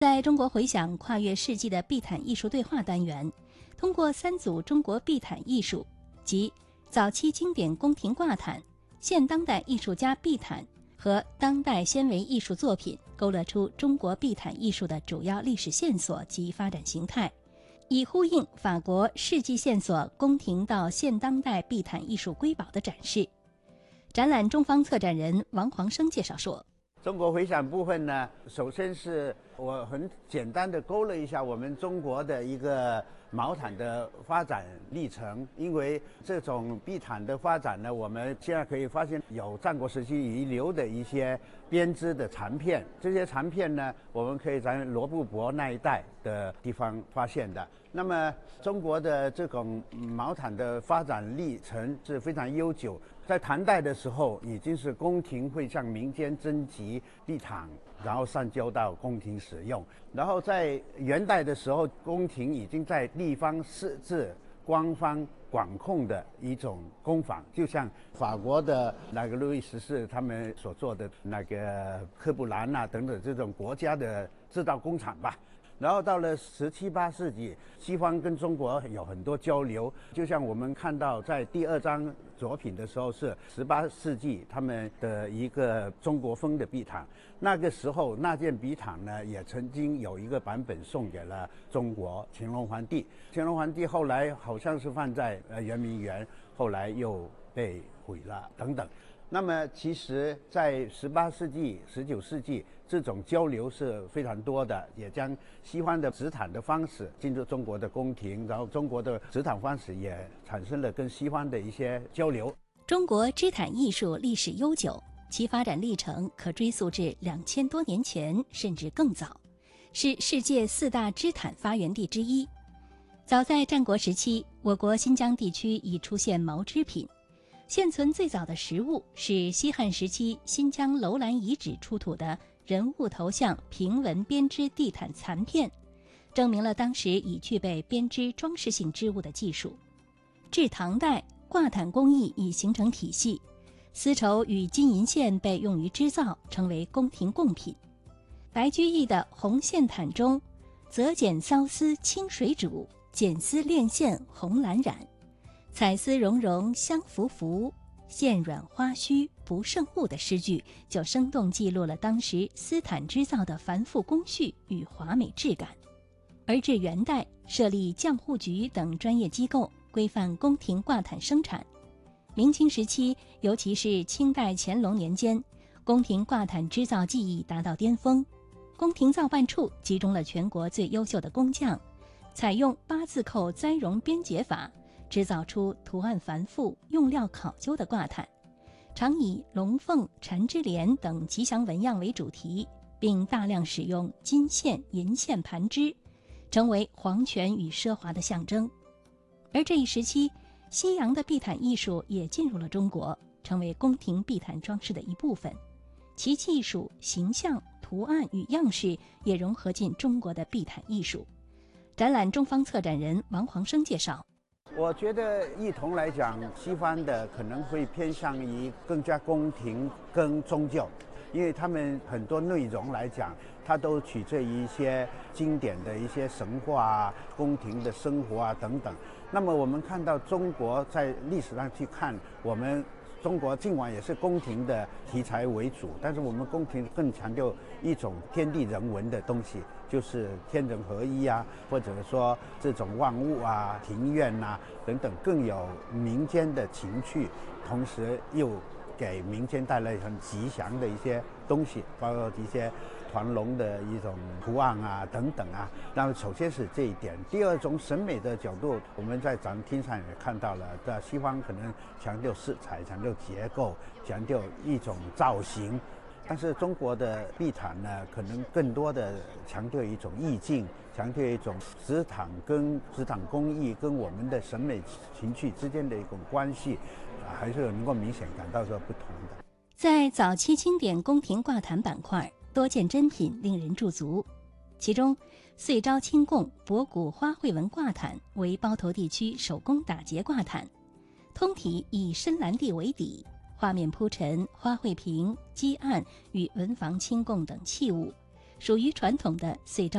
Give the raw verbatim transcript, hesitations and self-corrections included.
在中国回响跨越世纪的地毯艺术对话单元，通过三组中国地毯艺术，即早期经典宫廷挂毯、现当代艺术家地毯和当代纤维艺术作品，勾勒出中国地毯艺术的主要历史线索及发展形态，以呼应法国世纪线索宫廷到现当代地毯艺术瑰宝的展示。展览中方策展人王煌生介绍说， 中国回响部分呢，首先是我很简单的勾勒一下我们中国的一个毛毯的发展历程。因为这种地毯的发展呢，我们现在可以发现有战国时期遗留的一些编织的残片，这些残片呢，我们可以在罗布泊那一带的地方发现的。那么中国的这种毛毯的发展历程是非常悠久，在唐代的时候已经是宫廷会向民间征集地毯，然后上交到宫廷使用。然后在元代的时候，宫廷已经在地方设置官方管控的一种工坊，就像法国的那个路易十四他们所做的那个科布兰啊等等这种国家的制造工厂吧。然后到了十七八世纪，西方跟中国有很多交流，就像我们看到在第二张作品的时候是十八世纪他们的一个中国风的地毯，那个时候那件地毯呢也曾经有一个版本送给了中国乾隆皇帝，乾隆皇帝后来好像是放在呃圆明园，后来又被毁了等等。那么其实在十八世纪十九世纪这种交流是非常多的，也将西方的织毯的方式进入中国的宫廷，然后中国的织毯方式也产生了跟西方的一些交流。 中国织毯艺术历史悠久，其发展历程可追溯至两千多年前甚至更早，是世界四大织毯发源地之一。早在战国时期，我国新疆地区已出现毛织品，现存最早的实物是西汉时期新疆楼兰遗址出土的人物头像平纹编织地毯残片，证明了当时已具备编织装饰性织物的技术。至唐代，挂毯工艺已形成体系，丝绸与金银线被用于织造，成为宫廷贡品。白居易的《红线毯》中，则剪骚丝清水煮，剪丝炼线红蓝染，彩丝融融香浮浮，线软花虚不胜物的诗句，就生动记录了当时丝毯织造的繁复工序与华美质感。而至元代，设立匠户局等专业机构，规范宫廷挂毯生产。明清时期，尤其是清代乾隆年间，宫廷挂毯织造技艺达到巅峰，宫廷造办处集中了全国最优秀的工匠，采用八字扣栽绒编结法，制造出图案繁复、用料考究的挂毯，常以龙凤、缠枝莲等吉祥纹样为主题，并大量使用金线、银线盘织，成为皇权与奢华的象征。而这一时期，西洋的地毯艺术也进入了中国，成为宫廷地毯装饰的一部分，其技术、形象、图案与样式也融合进中国的地毯艺术。展览中方策展人王煌生介绍， 我觉得一同来讲，西方的可能会偏向于更加宫廷跟宗教，因为他们很多内容来讲，它都取决于一些经典的一些神话啊、宫廷的生活啊等等。那么我们看到中国在历史上去看，我们中国尽管也是宫廷的题材为主，但是我们宫廷更强调一种天地人文的东西，就是天人合一啊，或者说这种万物啊、庭院啊等等，更有民间的情趣，同时又给民间带来很吉祥的一些东西，包括一些团龙的一种图案啊等等啊。那么首先是这一点，第二种审美的角度，我们在展厅上也看到了，在西方可能强调色彩、强调结构、强调一种造型，但是中国的地毯呢，可能更多的强调一种意境，强调一种织毯跟织毯工艺跟我们的审美情趣之间的一种关系，还是能够明显感到说不同的。 在早期经典宫廷挂毯板块，多件珍品令人驻足。其中，岁朝清贡博古花卉纹挂毯为包头地区手工打结挂毯，通体以深蓝地为底，画面铺陈花卉瓶、基案与文房清贡等器物， 属于传统的碎章